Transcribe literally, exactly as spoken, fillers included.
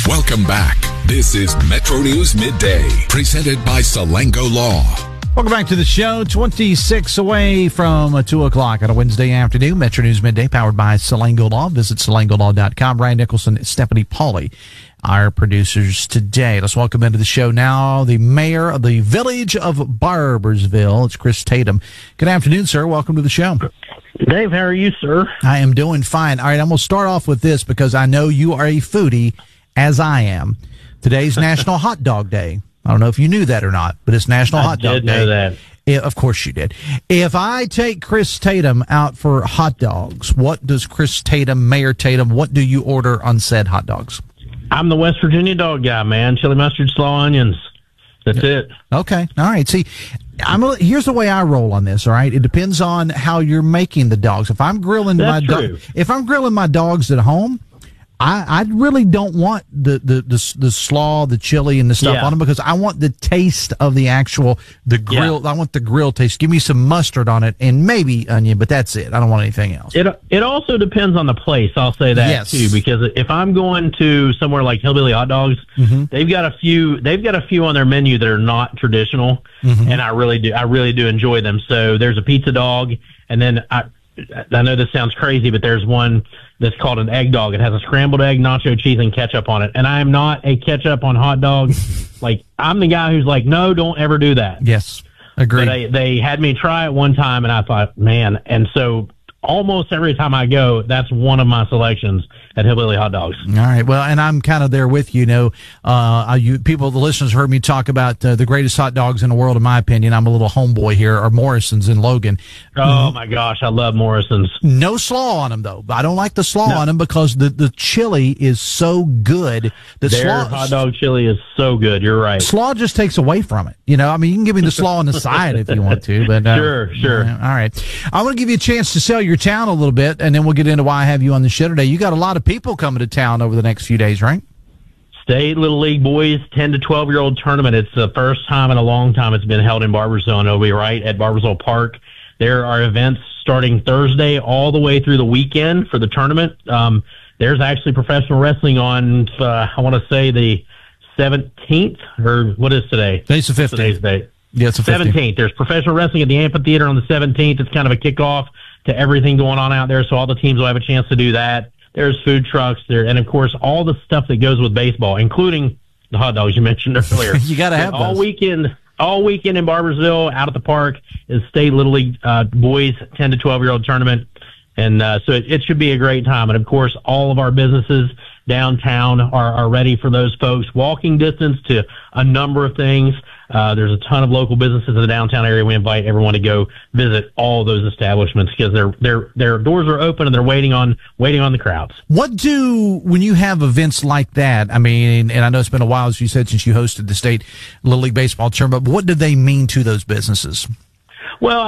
Welcome back. This is Metro News Midday, presented by Salango Law. Welcome back to the show. twenty-six away from two o'clock on a Wednesday afternoon. Metro News Midday, powered by Salango Law. Visit salango law dot com. Ryan Nicholson, Stephanie Pauly, our producers today. Let's welcome into the show now the mayor of the village of Barboursville. It's Chris Tatum. Good afternoon, sir. Welcome to the show. Dave, how are you, sir? I am doing fine. All right, I'm going to start off with this because I know you are a foodie, as I am. Today's National Hot Dog Day. I don't know if you knew that or not, but it's National I Hot Dog did Day. know that. Yeah, of course you did. If I take Chris Tatum out for hot dogs, what does Chris Tatum, Mayor Tatum, what do you order on said hot dogs? I'm the West Virginia dog guy, man. Chili mustard, slaw onions. That's it. Okay. All right. See, I'm a, here's the way I roll on this. All right. It depends on how you're making the dogs. If I'm grilling That's my true. do- if I'm grilling my dogs at home, I, I really don't want the, the, the, the slaw, the chili, and the stuff Yeah. on them because I want the taste of the actual, the grill. Yeah. I want the grill taste. Give me some mustard on it and maybe onion, but that's it. I don't want anything else. It it also depends on the place. I'll say that Yes. too, because if I'm going to somewhere like Hillbilly Hot Dogs, Mm-hmm. they've got a few. They've got a few on their menu that are not traditional, Mm-hmm. and I really do. I really do enjoy them. So there's a pizza dog, and then I. I know this sounds crazy, but there's one that's called an egg dog. It has a scrambled egg, nacho cheese, and ketchup on it. And I am not a ketchup on hot dog. Like, I'm the guy who's like, no, don't ever do that. Yes. Agreed. But they, they had me try it one time, and I thought, man. And so almost every time I go, that's one of my selections at Hillbilly Hot Dogs. All right. Well, and I'm kind of there with you. You know, uh, you people, the listeners heard me talk about uh, the greatest hot dogs in the world. In my opinion, I'm a little homeboy here. Or Morrison's in Logan. Oh my gosh, I love Morrison's. No slaw on them though. I don't like the slaw No. on them because the the chili is so good. The Their slaw, hot dog chili is so good. You're right. slaw just takes away from it. You know, I mean, you can give me the slaw on the side if you want to, but uh, Sure, sure. yeah, all right. I want to give you a chance to sell your town a little bit, and then we'll get into why I have you on the show today. You got a lot of people coming to town over the next few days, right? State Little League Boys ten to twelve year old tournament. It's the first time in a long time it's been held in Barboursville, and it'll be right at Barboursville Park. There are events starting Thursday all the way through the weekend for the tournament. Um, there's actually professional wrestling on, uh, I want to say the seventeenth, or what is today? Today's the fifteenth. Today's date. Yeah, it's the fifteenth. seventeenth. There's professional wrestling at the amphitheater on the seventeenth. It's kind of a kickoff to everything going on out there, so all the teams will have a chance to do that. There's food trucks there, and of course, all the stuff that goes with baseball, including the hot dogs you mentioned earlier. You got to have all those. weekend. All weekend in Barboursville, out at the park, is State Little League uh, Boys ten to twelve year old tournament, and uh, so it, it should be a great time. And of course, all of our businesses downtown are, are ready for those folks. Walking distance to a number of things. Uh, there's a ton of local businesses in the downtown area. We invite everyone to go visit all those establishments because their their their doors are open and they're waiting on waiting on the crowds. What do, when you have events like that, I mean, and I know it's been a while, as you said, since you hosted the State Little League Baseball tournament, but what do they mean to those businesses? Well,